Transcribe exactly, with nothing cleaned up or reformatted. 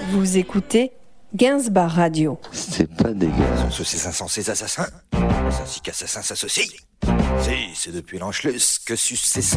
Vous écoutez Gainsbar Radio. C'est pas dégueulasse. Ce ces insensés assassins. Les ainsi qu'assassins s'associent. Si, c'est depuis l'Anschluss que sucent ces